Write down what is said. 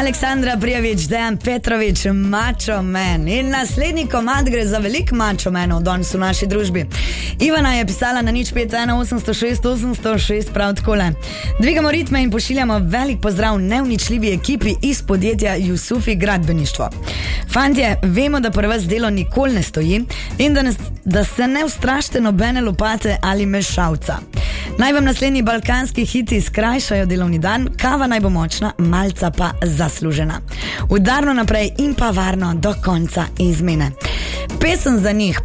Aleksandra Prijavič, Dejan Petrovič, Macho Man. In naslednji komad gre za velik Macho Manov danes v naši družbi. Ivana je pisala na 051-806-806 prav takole. Dvigamo ritme in pošiljamo velik pozdrav neuničljivi ekipi iz podjetja Jusufi gradbeništvo. Fantje, vemo, da pri vas delo nikoli ne stoji in da se ne ustrašite nobene lopate ali mešalca. Naj vam naslednji balkanski hiti skrajšajo delovni dan, kava naj bo močna, malca pa zaslužena. Udarno naprej in pa varno do konca izmene. Pesem za njih